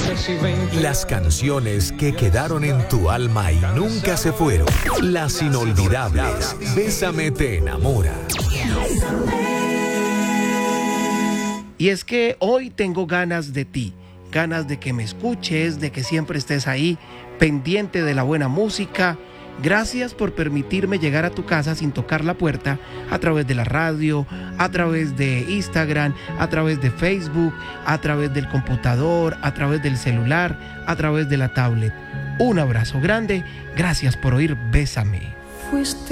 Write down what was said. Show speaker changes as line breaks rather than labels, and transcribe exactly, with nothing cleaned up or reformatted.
Las canciones que quedaron en tu alma y nunca se fueron. Las inolvidables. Bésame te enamora.
Y es que hoy tengo ganas de ti, ganas de que me escuches, de que siempre estés ahí, pendiente de la buena música. Gracias por permitirme llegar a tu casa sin tocar la puerta, a través de la radio, a través de Instagram, a través de Facebook, a través del computador, a través del celular, a través de la tablet. Un abrazo grande, gracias por oír Bésame. Fuiste